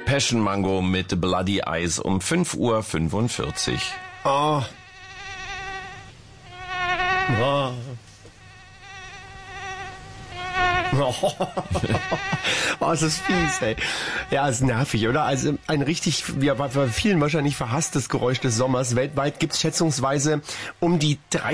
Depeche Mango mit Bloody Eyes um 5:45 Uhr. Oh. Oh. Oh, es ist fies, ey. Ja, ist nervig, oder? Also ein richtig, bei vielen wahrscheinlich verhasstes Geräusch des Sommers. Weltweit gibt es schätzungsweise um die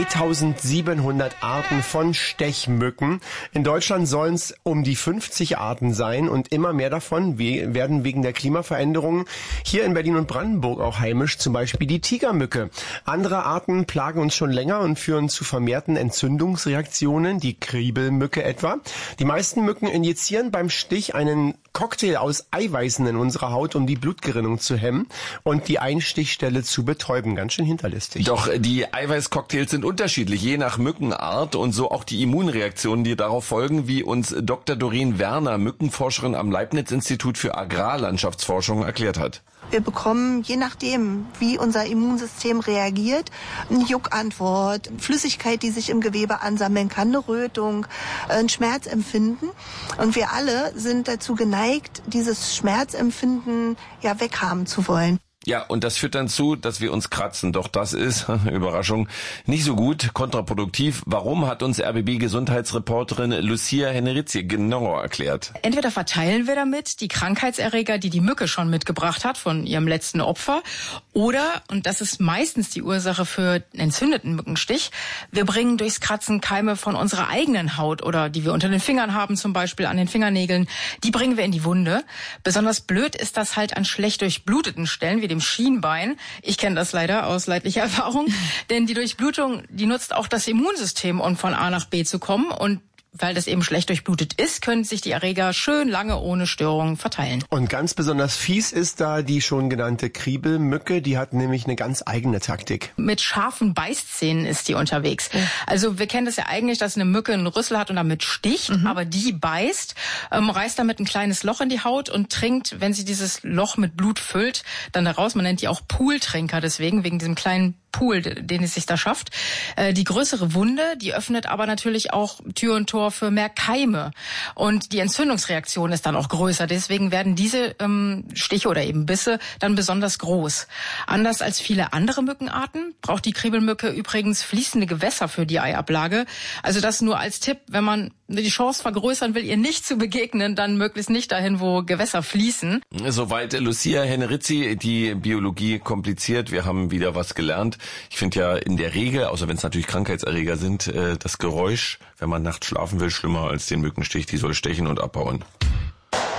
3700 Arten von Stechmücken. In Deutschland sollen es um die 50 Arten sein und immer mehr davon werden wegen der Klimaveränderungen hier in Berlin und Brandenburg auch heimisch, zum Beispiel die Tigermücke. Andere Arten plagen uns schon länger und führen zu vermehrten Entzündungsreaktionen, die Kriebelmücke etwa. Die meisten Mücken injizieren beim Stich einen Cocktail aus Eiweißen in unserer Haut, um die Blutgerinnung zu hemmen und die Einstichstelle zu betäuben. Ganz schön hinterlistig. Doch die Eiweißcocktails sind unterschiedlich, je nach Mückenart und so auch die Immunreaktionen, die darauf folgen, wie uns Dr. Doreen Werner, Mückenforscherin am Leibniz-Institut für Agrarlandschaftsforschung, erklärt hat. Wir bekommen, je nachdem, wie unser Immunsystem reagiert, eine Juckantwort, Flüssigkeit, die sich im Gewebe ansammeln kann, eine Rötung, ein Schmerzempfinden. Und wir alle sind dazu geneigt, dieses Schmerzempfinden ja weghaben zu wollen. Ja, und das führt dann zu, dass wir uns kratzen. Doch das ist, Überraschung, nicht so gut, kontraproduktiv. Warum, hat uns RBB-Gesundheitsreporterin Lucia Henrizi genauer erklärt. Entweder verteilen wir damit die Krankheitserreger, die die Mücke schon mitgebracht hat von ihrem letzten Opfer, oder, und das ist meistens die Ursache für einen entzündeten Mückenstich, wir bringen durchs Kratzen Keime von unserer eigenen Haut oder die wir unter den Fingern haben, zum Beispiel an den Fingernägeln, die bringen wir in die Wunde. Besonders blöd ist das halt an schlecht durchbluteten Stellen, wie dem Schienbein. Ich kenne das leider aus leidlicher Erfahrung, denn die Durchblutung, die nutzt auch das Immunsystem, um von A nach B zu kommen, und weil das eben schlecht durchblutet ist, können sich die Erreger schön lange ohne Störung verteilen. Und ganz besonders fies ist da die schon genannte Kriebelmücke, die hat nämlich eine ganz eigene Taktik. Mit scharfen Beißzähnen ist die unterwegs. Also wir kennen das ja eigentlich, dass eine Mücke einen Rüssel hat und damit sticht, aber die beißt, reißt damit ein kleines Loch in die Haut und trinkt, wenn sie dieses Loch mit Blut füllt, dann daraus. Man nennt die auch Pooltrinker deswegen, wegen diesem kleinen Pool, den es sich da schafft. Die größere Wunde, die öffnet aber natürlich auch Tür und Tor für mehr Keime. Und die Entzündungsreaktion ist dann auch größer. Deswegen werden diese Stiche oder eben Bisse dann besonders groß. Anders als viele andere Mückenarten braucht die Kriebelmücke übrigens fließende Gewässer für die Eiablage. Also das nur als Tipp, wenn man die Chance vergrößern will, ihr nicht zu begegnen, dann möglichst nicht dahin, wo Gewässer fließen. Soweit Lucia Henrizi, die Biologie kompliziert. Wir haben wieder was gelernt. Ich finde ja in der Regel, außer wenn es natürlich Krankheitserreger sind, das Geräusch, wenn man nachts schlafen will, schlimmer als den Mückenstich. Die soll stechen und abhauen.